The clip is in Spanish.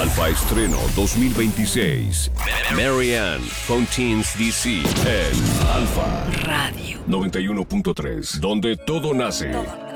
Alfa Estreno 2026. Marianne Fontaine's DC en Alfa Radio 91.3, donde todo nace.